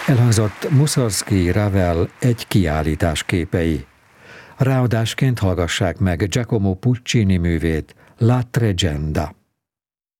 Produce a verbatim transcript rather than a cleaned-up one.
Elhangzott Mussorgsky Ravel egy kiállítás képei. Ráadásként hallgassák meg Giacomo Puccini művét, La Tregenda.